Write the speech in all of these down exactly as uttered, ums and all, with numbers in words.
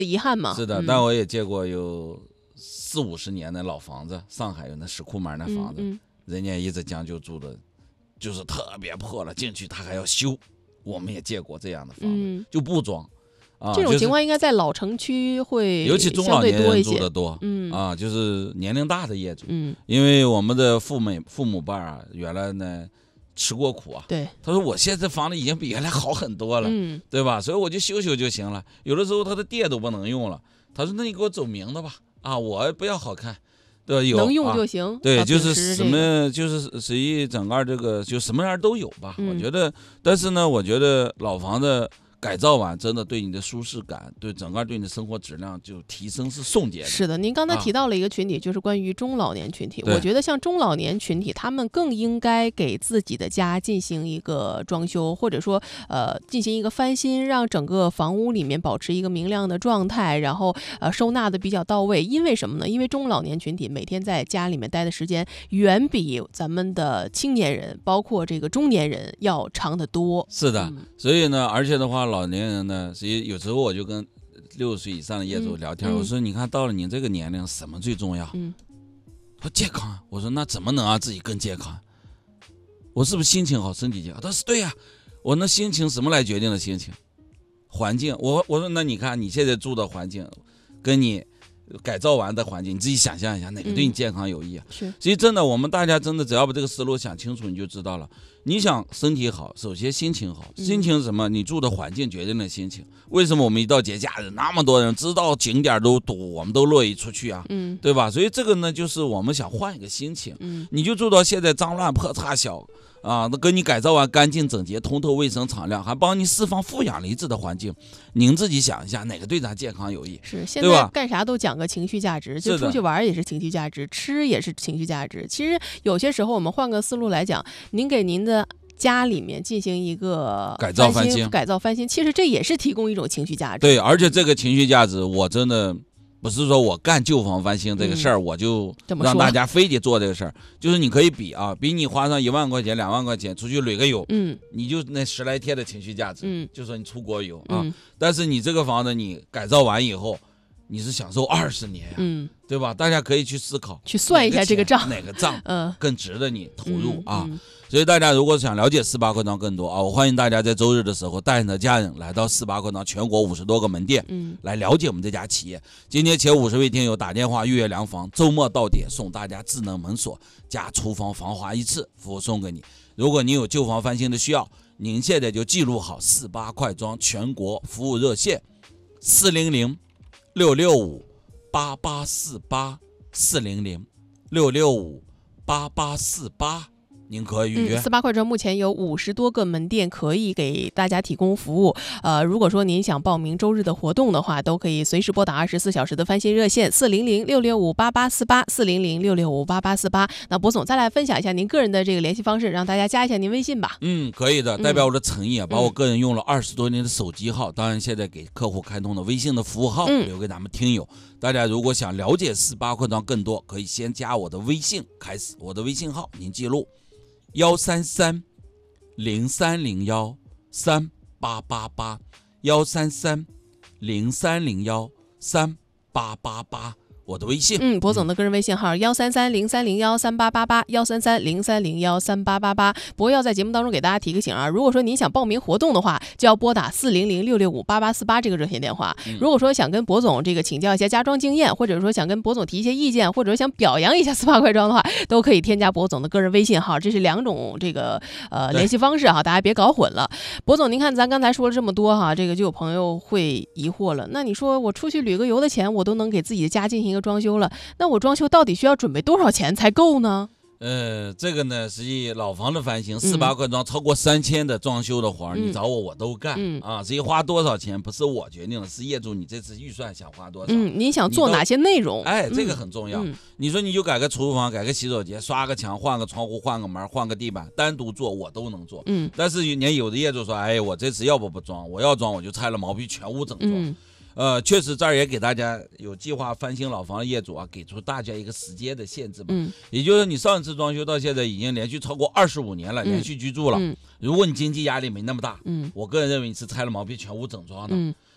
遗憾嘛。 是的， 嗯、 但我也借过有四五十年的老房子，上海有那石库门那房子， 嗯嗯、 人家一直将就住的，就是特别破了，进去他还要修。我们也借过这样的房子，嗯、就不装。啊， 这种情况应该在老城区会尤其中老年人住的多， 嗯啊，就是年龄大的业主， 嗯， 因为我们的父母父母辈啊，原来呢吃过苦啊， 对， 他说我现在房子已经比原来好很多了， 嗯， 对吧？所以我就修修就行了，有的时候他的电都不能用了，他说那你给我走明的吧，啊，我不要好看，对吧？有能用就行， 啊、对，就是什么， 这个、 就是随意整个这个就什么样都有吧， 嗯、 我觉得，但是呢，我觉得老房子改造完真的对你的舒适感，对整个对你的生活质量就提升是送节的。 是的，您刚才提到了一个群体，啊、就是关于中老年群体。我觉得像中老年群体，他们更应该给自己的家进行一个装修，或者说呃进行一个翻新，让整个房屋里面保持一个明亮的状态，然后呃收纳的比较到位。因为什么呢？因为中老年群体每天在家里面待的时间远比咱们的青年人，包括这个中年人要长得多。 是的， 嗯、 所以呢，而且的话。老年人呢，所以有时候我就跟六十岁以上的业主聊天， 嗯、 我说：“你看到了你这个年龄，什么最重要？” 嗯、 他说：“健康。”我说：“那怎么能让自己更健康？我是不是心情好，身体健康？”他说：“对呀、啊。”我那心情什么来决定的心情？环境。我我说：“那你看你现在住的环境，跟你改造完的环境，你自己想象一下，哪个对你健康有益啊？” 是。 所以真的，我们大家真的只要把这个思路想清楚，你就知道了。你想身体好，首先心情好。心情是什么？你住的环境决定了心情。为什么我们一到节假日，那么多人知道景点都堵，我们都乐意出去啊？ 嗯， 对吧？所以这个呢，就是我们想换一个心情。 嗯， 你就住到现在脏乱破差小啊，那跟你改造完干净整洁、通透、卫生、敞亮，还帮你释放负氧离子的环境，您自己想一下，哪个对咱健康有益？ 是，现在干啥都讲个情绪价值，就出去玩也是情绪价值，吃也是情绪价值。其实有些时候我们换个思路来讲，您给您的家里面进行一个改造翻新， 改造翻新，其实这也是提供一种情绪价值。 对，而且这个情绪价值，我真的不是说我干旧房翻新这个事儿，嗯、我就让大家非得做这个事儿。就是你可以比啊，比你花上一万块钱、两万块钱出去旅个游， 嗯， 你就那十来天的情绪价值， 嗯， 就说你出国游啊。 嗯、 但是你这个房子你改造完以后，你是享受二十年呀、啊， 嗯， 对吧？大家可以去思考， 去算一下这个账， 哪个账嗯更值得你投入、 嗯、 啊。 嗯所以大家如果想了解四八扩张更多啊，我欢迎大家在周日的时候带你的家人来到四八扩张全国五十多个门店， 嗯， 来了解我们这家企业。今天前五十位听友打电话预约量房，周末到点送大家智能门锁加厨房防滑一次服务送给你。如果您有旧房翻新的需要，您现在就记录好四八快装全国服务热线四零零六六五八八四八四零零六六五八八四八。您可以预约。 嗯、四八快装目前有五十多个门店可以给大家提供服务。呃，如果说您想报名周日的活动的话，都可以随时拨打二十四小时的翻新热线四零零六六五八八四八四零零六六五八八四八。那博总再来分享一下您个人的这个联系方式，让大家加一下您微信吧。 嗯，可以的，代表我的诚意啊，嗯、把我个人用了二十多年的手机号，当然现在给客户开通的微信的服务号、嗯、留给咱们听友。大家如果想了解四八快装更多，可以先加我的微信开始，我的微信号您记录。幺三三零三零幺三八八八，幺三三零三零幺三八八八，我的微信。 嗯，博总的个人微信号幺三三零三零幺三八八八，幺三三零三零幺三八八八。博要在节目当中给大家提个醒啊，如果说您想报名活动的话，就要拨打四零零六六五八八四八这个热线电话。 嗯、 如果说想跟博总这个请教一些家装经验，或者说想跟博总提一些意见，或者说想表扬一下四八快装的话，都可以添加博总的个人微信号，这是两种这个呃联系方式哈，大家别搞混了。博总，您看咱刚才说了这么多哈，这个就有朋友会疑惑了，那你说我出去旅个游的钱，我都能给自己的家进行一个装修了，那我装修到底需要准备多少钱才够呢？ 呃，这个呢，实际老房子翻新，四八快装超过三千的装修的活儿、嗯，你找我我都干、 嗯、 啊。至于花多少钱，不是我决定的，是业主你这次预算想花多少。 嗯，您想做哪些内容？ 哎，这个很重要、 嗯。 你说你就改个厨房，改个洗手间，刷个墙，换个窗户，换个门，换个地板，单独做我都能做。 嗯， 但是年有的业主说，哎，我这次要不不装，我要装我就拆了毛坯全屋整装。 嗯呃，确实这儿也给大家有计划翻新老房的业主啊，给出大家一个时间的限制吧。 嗯， 也就是你上一次装修到现在已经连续超过二十五年了、嗯，连续居住了。 嗯， 如果你经济压力没那么大， 嗯， 我个人认为你是拆了毛坯全屋整装的。 嗯，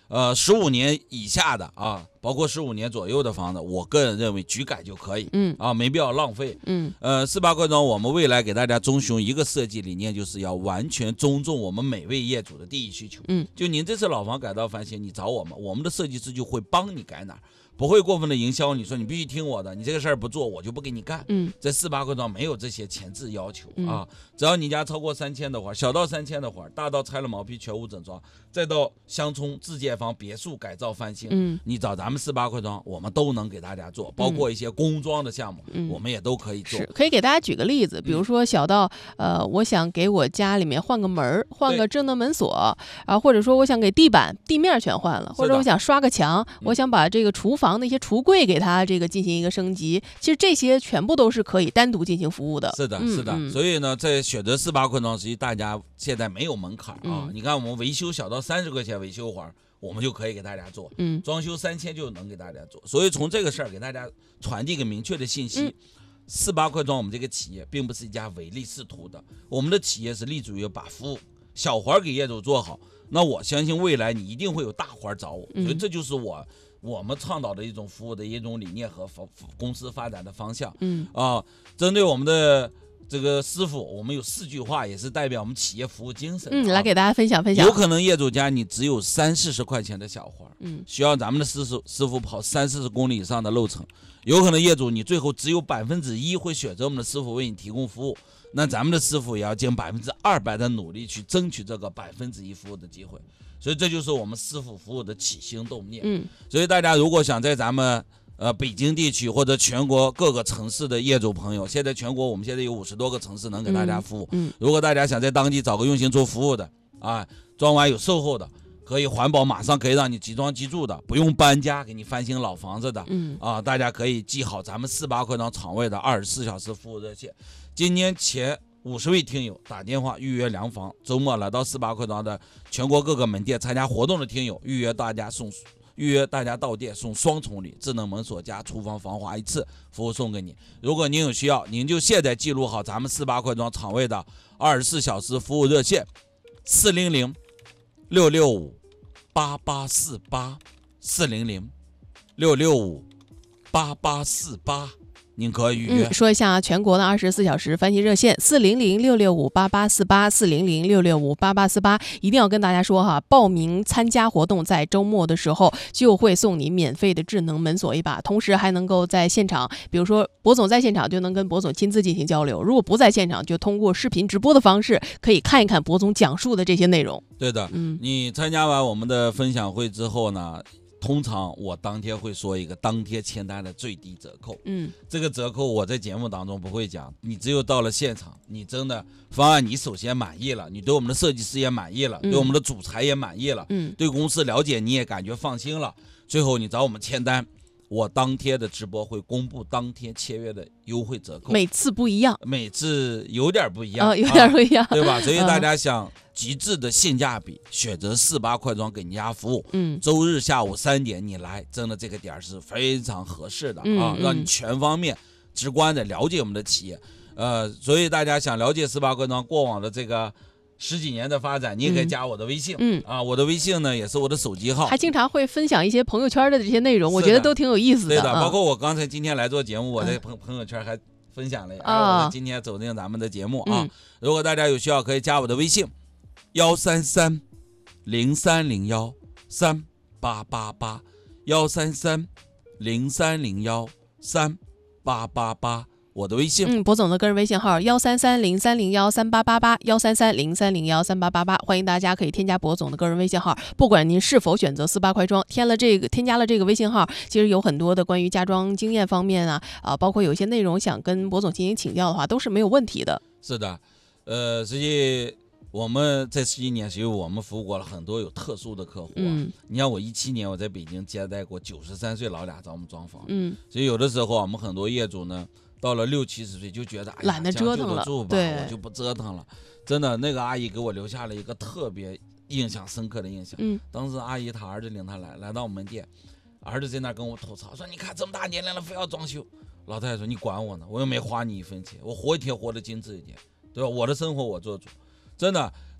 呃，十五年以下的啊，包括十五年左右的房子，我个人认为局改就可以， 嗯啊，没必要浪费， 嗯， 呃，四八快装我们未来给大家遵循一个设计理念，就是要完全尊重我们每位业主的第一需求， 嗯， 就您这次老房改造翻新，你找我们，我们的设计师就会帮你改哪儿。不会过分的营销，你说你必须听我的，你这个事儿不做，我就不给你干。 嗯， 在四八快装没有这些前置要求、 嗯、 啊，只要你家超过三千的话，小到三千的话，大到拆了毛坯全屋整装，再到乡村自建房别墅改造翻新， 嗯， 你找咱们四八快装，我们都能给大家做，包括一些工装的项目， 嗯、 我们也都可以做。 是，可以给大家举个例子，比如说小到、嗯、呃，我想给我家里面换个门，换个智能门锁啊，或者说我想给地板地面全换了，或者我想刷个墙，我想把这个厨房的一些橱柜给它这个进行一个升级，其实这些全部都是可以单独进行服务的。 是的，是的。 嗯、 所以呢，在选择四八快装，实际大家现在没有门槛啊、 嗯。 你看我们维修小到三十块钱维修环，我们就可以给大家做。 嗯， 装修三千就能给大家做。所以从这个事儿给大家传递一个明确的信息。嗯，四八快装我们这个企业并不是一家唯利是图的，我们的企业是立足于把服务小环给业主做好。那我相信未来你一定会有大环找我，所以这就是我我们倡导的一种服务的一种理念和公司发展的方向。 嗯啊，针对我们的这个师傅，我们有四句话，也是代表我们企业服务精神。 嗯，来给大家分享分享。 有可能业主家你只有三四十块钱的小环， 嗯， 需要咱们的师傅师傅跑三四十公里以上的路程。有可能业主你最后只有百分之一会选择我们的师傅为你提供服务，那咱们的师傅也要尽百分之二百的努力去争取这个百分之一服务的机会。所以这就是我们师傅服务的起心动念。 嗯， 所以大家如果想在咱们呃北京地区或者全国各个城市的业主朋友，现在全国我们现在有五十多个城市能给大家服务。 嗯，嗯如果大家想在当地找个用心做服务的啊，装完有售后的，可以环保马上可以让你即装即住的，不用搬家给你翻新老房子的， 嗯啊，大家可以记好咱们四八快装厂位的二十四小时服务热线。今年前五十位听友打电话预约量房，周末来到四八快装的全国各个门店参加活动的听友，预约大家送预约大家到店送双重礼，智能门锁加厨房防滑一次服务送给你。如果您有需要，您就现在记录好咱们四八快装厂位的二十四小时服务热线：四零零六六五八八四八，四零零六六五八八四八。您可以预约、 嗯、说一下全国的二十四小时翻新热线：四零零六六五八八四八，四零零六六五八八四八。一定要跟大家说哈，报名参加活动，在周末的时候就会送你免费的智能门锁一把，同时还能够在现场，比如说博总在现场就能跟博总亲自进行交流，如果不在现场，就通过视频直播的方式可以看一看博总讲述的这些内容。 对的， 嗯， 你参加完我们的分享会之后呢，通常我当天会说一个当天签单的最低折扣。 嗯， 这个折扣我在节目当中不会讲，你只有到了现场，你真的方案你首先满意了，你对我们的设计师也满意了， 嗯、 对我们的主材也满意了， 嗯， 对公司了解你也感觉放心了，最后你找我们签单，我当天的直播会公布当天签约的优惠折扣， 每次不一样， 每次有点不一样， 哦、有点不一样、 啊，对吧？所以大家想极致的性价比，选择四八快装给你家服务。 嗯， 周日下午三点你来，真的这个点是非常合适的、 嗯、 啊，让你全方面直观的了解我们的企业。呃，所以大家想了解四八快装过往的这个十几年的发展，你也可以加我的微信。 嗯啊，我的微信呢也是我的手机号， 还经常会分享一些朋友圈的这些内容，我觉得都挺有意思的。 对的， 啊、 包括我刚才今天来做节目，我在朋朋友圈还分享了，哎、 啊， 我今天走进咱们的节目啊、 嗯。 如果大家有需要，可以加我的微信：幺三三零三零幺三八八八，幺三三零三零幺三八八八。我的微信， 嗯，博总的个人微信号幺三三零三零幺三八八八，幺三三零三零幺三八八八，欢迎大家可以添加博总的个人微信号。不管您是否选择四八快装，添了这个添加了这个微信号，其实有很多的关于家装经验方面啊，啊，包括有一些内容想跟博总进行请教的话，都是没有问题的。 是的，呃，实际我们这十几年，其实我们服务过了很多有特殊的客户、啊。 嗯， 你像我一七年我在北京接待过九十三岁老俩找我们装房。 嗯， 所以有的时候我们很多业主呢，到了六七十岁就觉得懒得折腾了， 对，我就不折腾了。真的，那个阿姨给我留下了一个特别印象深刻的印象。 嗯， 当时阿姨她儿子领她来，来到我们门店，儿子在那跟我吐槽说：“你看这么大年龄了，非要装修。”老太太说：“你管我呢，我又没花你一分钱，我活一天活得精致一点，对吧？我的生活我做主。”真的，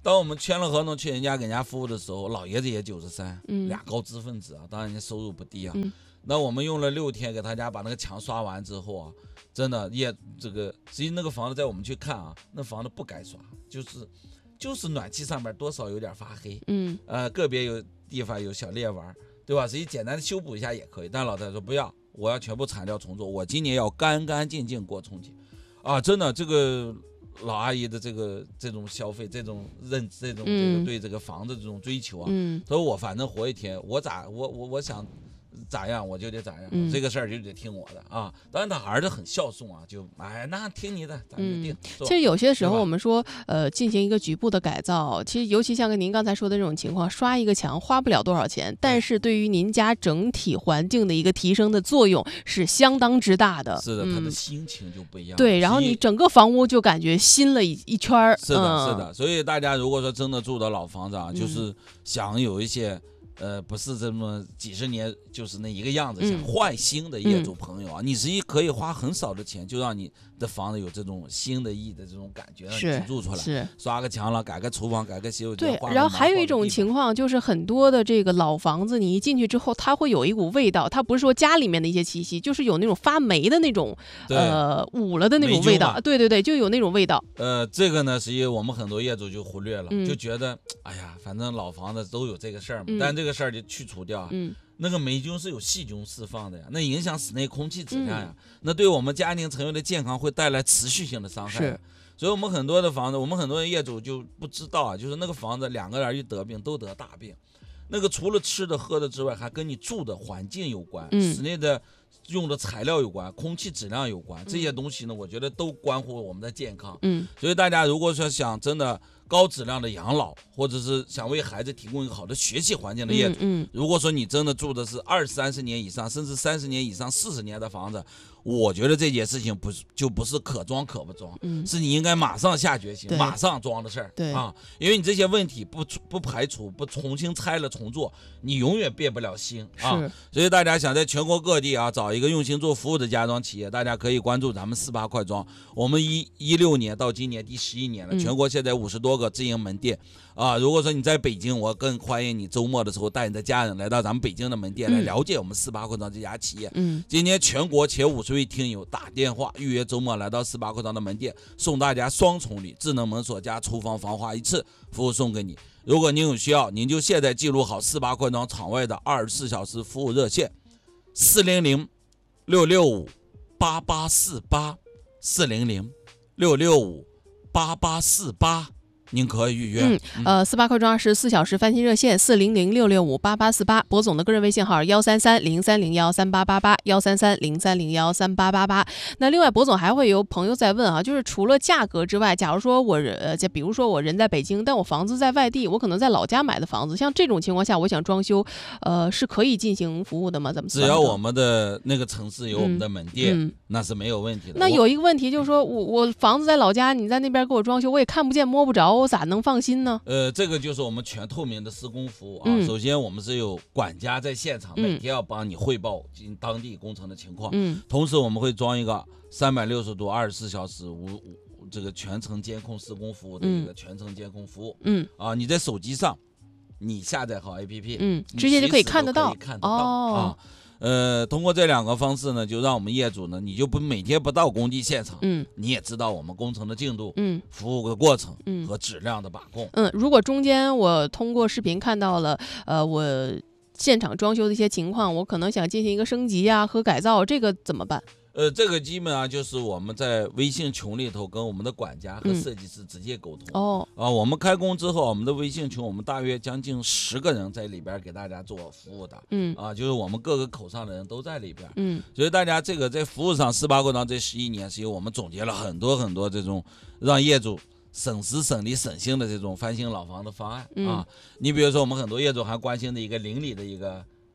当我们签了合同去人家给人家服务的时候，老爷子也九十三， 嗯， 俩高知分子啊，当然人家收入不低啊。 嗯， 那我们用了六天给他家把那个墙刷完之后啊，真的也这个，实际那个房子在我们去看啊，那房子不该刷，就是就是暖气上面多少有点发黑， 嗯， 呃，个别有地方有小裂纹，对吧？实际简单的修补一下也可以，但老太太说不要，我要全部铲掉重做，我今年要干干净净过春节，啊，真的这个。老阿姨的这个这种消费，这种认这种这个对这个房子这种追求啊， 嗯， 他说我反正活一天，我咋我我我想咋样我就得咋样， 嗯， 这个事儿就得听我的啊。当然他儿子很孝顺啊，就哎那听你的，咱们就定。 嗯、其实有些时候我们说呃进行一个局部的改造，其实尤其像跟您刚才说的这种情况，刷一个墙花不了多少钱，但是对于您家整体环境的一个提升的作用是相当之大的。 是的， 嗯、 他的心情就不一样。 对，然后你整个房屋就感觉新了一一圈儿。 是的， 嗯、 是的。所以大家如果说真的住的老房子啊，嗯、就是想有一些。呃，不是这么几十年就是那一个样子，想换新的业主朋友啊，嗯、你实际可以花很少的钱，就让你的房子有这种新的意的这种感觉，让你居住出来。 是刷个墙了，改个厨房，改个洗手间。 对，然后还有一种情况就是很多的这个老房子，你一进去之后，它会有一股味道，它不是说家里面的一些气息，就是有那种发霉的那种呃捂了的那种味道。对对对，就有那种味道。 呃，这个呢，实际我们很多业主就忽略了， 嗯、 就觉得哎呀，反正老房子都有这个事儿嘛，嗯、但这个事儿就去除掉。 嗯， 那个霉菌是有细菌释放的呀，那影响室内空气质量呀，嗯、那对我们家庭成员的健康会带来持续性的伤害。 是， 所以我们很多的房子，我们很多业主就不知道啊，就是那个房子两个人一得病都得大病，那个除了吃的喝的之外，还跟你住的环境有关， 嗯、 室内的用的材料有关，空气质量有关，这些东西呢，我觉得都关乎我们的健康。 嗯， 所以大家如果说想真的高质量的养老，或者是想为孩子提供一个好的学习环境的业主， 嗯嗯、 如果说你真的住的是二三十年以上，甚至三十年以上、四十年的房子，我觉得这件事情不是就不是可装可不装， 嗯、 是你应该马上下决心、马上装的事儿。 对啊，因为你这些问题不不排除、不重新拆了重做，你永远变不了新啊。所以大家想在全国各地啊找一个用心做服务的家装企业，大家可以关注咱们四八快装。我们一一六年到今年第十一年了， 嗯、 全国现在五十多个自营门店。啊，如果说你在北京，我更欢迎你周末的时候带你的家人来到咱们北京的门店，来了解我们四八快装这家企业。 嗯， 今年全国前五十位听友打电话预约周末来到四八快装的门店，送大家双重礼，智能门锁加厨房防滑一次服务送给你。如果您有需要，您就现在记录好四八快装场外的二十四小时服务热线：四零零六六五八八四八，四零零六六五八八四八。您可以预约。 嗯，呃，四八快装二十四小时翻新热线四零零六六五八八四八，博总的个人微信号幺三三零三零幺三八八八幺三三零三零幺三八八八。那另外，博总还会有朋友在问啊，就是除了价格之外，假如说我呃，比如说我人在北京，但我房子在外地，我可能在老家买的房子，像这种情况下，我想装修，呃，是可以进行服务的吗？怎么？ 只要我们的那个城市有我们的门店， 嗯嗯、 那是没有问题的。 那有一个问题就是说我我房子在老家，你在那边给我装修，我也看不见摸不着。我咋能放心呢？ 呃，这个就是我们全透明的施工服务啊。 嗯、 首先，我们是有管家在现场，每天要帮你汇报进当地工程的情况。 嗯， 同时我们会装一个三百六十度、二十四小时无无这个全程监控施工服务的一个全程监控服务。 嗯， 啊，你在手机上你下载好 A P P， 嗯，直接就可以看得到， 可以看得到哦。啊呃，通过这两个方式呢，就让我们业主呢，你就不每天不到工地现场， 嗯， 你也知道我们工程的进度， 嗯， 服务的过程， 嗯， 和质量的把控， 嗯，如果中间我通过视频看到了，呃，我现场装修的一些情况，我可能想进行一个升级啊和改造，这个怎么办？ 呃，这个基本上就是我们在微信群里头跟我们的管家和设计师直接沟通。 嗯、哦， 啊，我们开工之后，我们的微信群，我们大约将近十个人在里边给大家做服务的。 嗯， 啊，就是我们各个口上的人都在里边。 嗯，所以大家这个在服务上，四八快装这十一年，是由我们总结了很多很多这种让业主省时省力省心的这种翻新老房的方案、 嗯、 啊。你比如说，我们很多业主还关心的一个邻里的一个。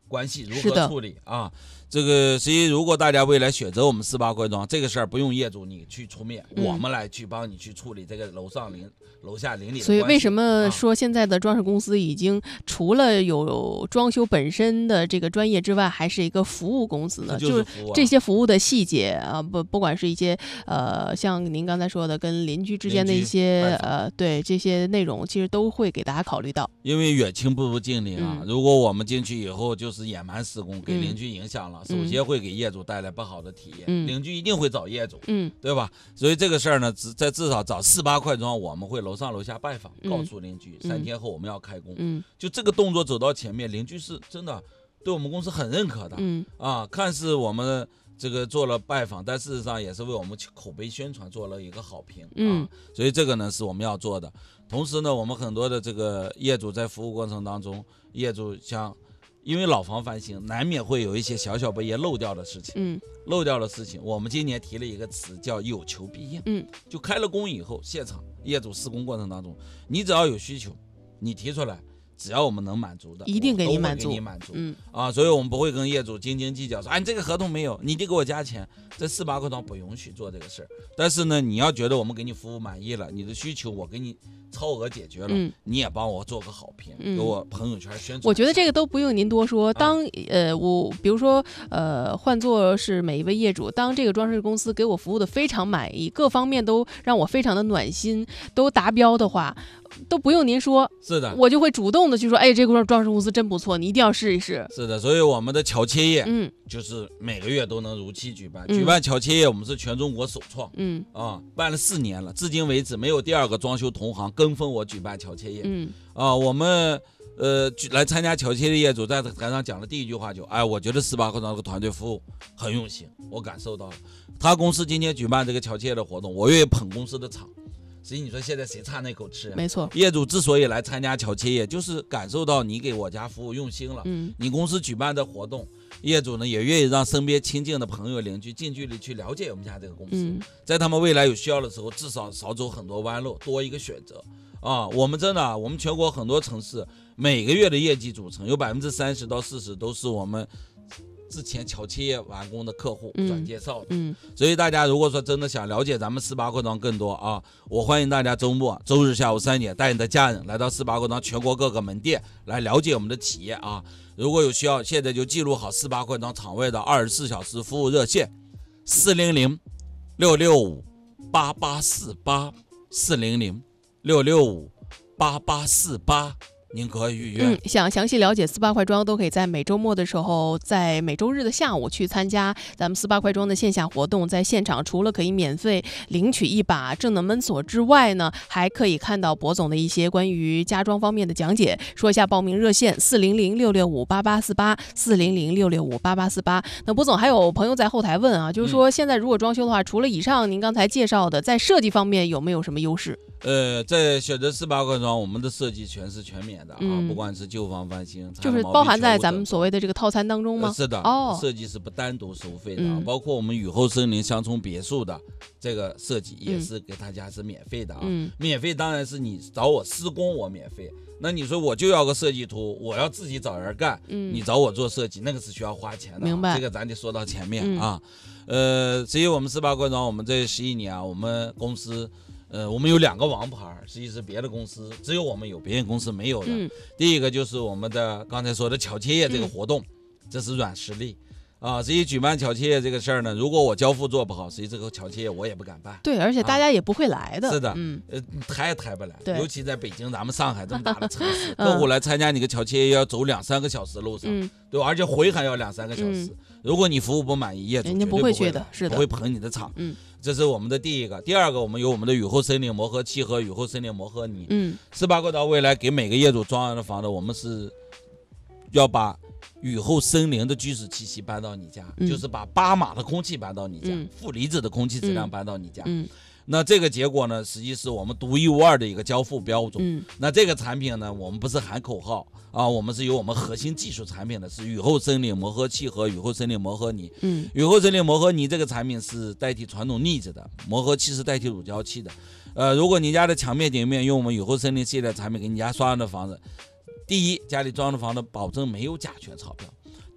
关系如何处理啊？这个所以如果大家未来选择我们四八快装这个事儿，不用业主你去出面，嗯、我们来去帮你去处理这个楼上邻楼下邻里的关系。 所以为什么说现在的装饰公司已经除了有装修本身的这个专业之外，还是一个服务公司呢？ 就是、 啊、这些服务的细节啊，不不管是一些呃像您刚才说的跟邻居之间的一些呃对这些内容，其实都会给大家考虑到。 因为远亲不如近邻啊，嗯、如果我们进去以后就是野蛮施工，给邻居影响了。 嗯首先会给业主带来不好的体验， 嗯、 邻居一定会找业主， 嗯， 对吧？所以这个事儿呢，在至少找四八快装，我们会楼上楼下拜访， 嗯、 告诉邻居、嗯、三天后我们要开工。 嗯， 就这个动作走到前面，邻居是真的对我们公司很认可的。 嗯啊，看似我们这个做了拜访，但事实上也是为我们口碑宣传做了一个好评。 嗯， 啊、所以这个呢是我们要做的。同时呢，我们很多的这个业主在服务过程当中，业主像。因为老房翻新，难免会有一些小小被业漏掉的事情。 嗯， 漏掉的事情，我们今年提了一个词叫有求必应。 嗯， 就开了工以后，现场业主施工过程当中，你只要有需求，你提出来，只要我们能满足的， 一定给你满足。 给你满足。 嗯啊，所以我们不会跟业主斤斤计较，说，哎，你这个合同没有，你得给我加钱。这四八快装不允许做这个事儿。但是呢，你要觉得我们给你服务满意了，你的需求我给你超额解决了， 嗯、 你也帮我做个好评， 嗯、 给我朋友圈宣传。 我觉得这个都不用您多说。当、啊、呃，我比如说呃，换作是每一位业主，当这个装饰公司给我服务的非常满意，各方面都让我非常的暖心，都达标的话，都不用您说， 是的， 我就会主动的去说，哎，这个装饰公司真不错，你一定要试一试。 是的，所以我们的乔切业， 嗯， 就是每个月都能如期举办。 嗯、 举办乔切业，我们是全中国首创， 嗯啊，办了四年了，至今为止没有第二个装修同行跟风我举办乔切业。 嗯啊，我们呃来参加乔切的业主在台上讲的第一句话就，哎，我觉得四八快装这个团队服务很用心，我感受到了。他公司今天举办这个乔切的活动，我愿意捧公司的场。所以你说现在谁差那口气、啊？ 没错， 业主之所以来参加乔切业，就是感受到你给我家服务用心了。 嗯， 你公司举办的活动，业主呢也愿意让身边亲近的朋友邻居近距离去了解我们家这个公司， 嗯、 在他们未来有需要的时候，至少少走很多弯路，多一个选择。啊，我们真的、啊，我们全国很多城市每个月的业绩组成有百分之三十到四十都是我们之前乔切业完工的客户转介绍的。 嗯， 所以大家如果说真的想了解咱们四八快装更多啊，我欢迎大家周末周日下午三点带你的家人来到四八快装全国各个门店来了解我们的企业啊。如果有需要，现在就记录好四八快装场外的二十四小时服务热线：四零零六六五八八四八四零零六六五八八四八。您可以预约。 嗯，想详细了解四八快装，都可以在每周末的时候，在每周日的下午去参加咱们四八快装的线下活动。在现场，除了可以免费领取一把智能门锁之外呢，还可以看到博总的一些关于家装方面的讲解。说一下报名热线：四零零六六五八八四八，四零零六六五八八四八。那博总还有朋友在后台问啊，就是说现在如果装修的话，嗯、除了以上您刚才介绍的，在设计方面有没有什么优势？ 呃，在选择四八快装，我们的设计全是全免的啊， 嗯、 不管是旧房翻新， 就是包含在咱们所谓的这个套餐当中吗？ 呃、是的， 哦， 设计是不单独收费的、啊嗯， 包括我们雨后森林乡村别墅的这个设计也是给大家是免费的啊。 嗯， 免费当然是你找我施工我免费，那你说我就要个设计图，我要自己找人干， 嗯， 你找我做设计那个是需要花钱的、啊， 明白？ 这个咱得说到前面、 嗯、 啊。呃，至于我们四八快装，我们这十一年啊，我们公司。呃，我们有两个王牌，实际是别的公司只有我们有，别人公司没有的。 嗯、 第一个就是我们的刚才说的乔切业这个活动，嗯、这是软实力啊。实际举办乔切业这个事儿呢，如果我交付做不好，实际这个乔切业我也不敢办。 对，而且大家也不会来的。 啊、是的， 嗯， 呃，抬也抬不来， 对， 尤其在北京，咱们上海这么大的城市，客户来参加你个乔切业要走两三个小时路上， 嗯、 对吧？而且回还要两三个小时。嗯、如果你服务不满意，业主人家不会去的，是的， 不会捧你的场。 嗯。 这是我们的第一个，第二个，我们有我们的雨后森林磨合漆和雨后森林磨合泥。 嗯， 四八快装未来给每个业主装完的房子，我们是要把雨后森林的居室气息搬到你家， 嗯、 就是把巴马的空气搬到你家， 嗯、 负离子的空气质量搬到你家。 嗯， 那这个结果呢，实际是我们独一无二的一个交付标准。 嗯， 那这个产品呢，我们不是喊口号啊，我们是有我们核心技术产品的，是雨后森林磨合漆和雨后森林磨合泥。 嗯， 雨后森林磨合泥这个产品是代替传统腻子的，磨合漆是代替乳胶漆的。呃，如果你家的墙面顶面用我们雨后森林系列产品给你家刷上的房子，第一，家里装的房子保证没有甲醛超标。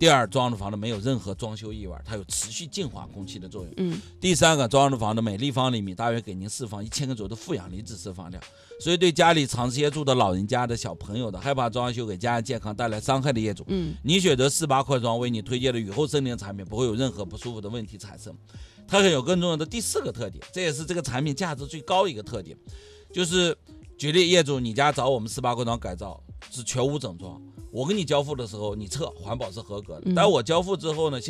第二，装的房子没有任何装修意味，它有持续净化空气的作用。 嗯。 第三个，装的房子每立方厘米大约给您释放一千个左右的负氧离子释放量，所以对家里长时间住的老人家的小朋友的，害怕装修给家人健康带来伤害的业主， 嗯， 你选择四八扩装为你推荐的雨后森林产品，不会有任何不舒服的问题产生。它还有更重要的第四个特点，这也是这个产品价值最高的一个特点，就是举例，业主你家找我们四八扩装改造是全屋整装，我跟你交付的时候你测环保是合格的，但我交付之后呢，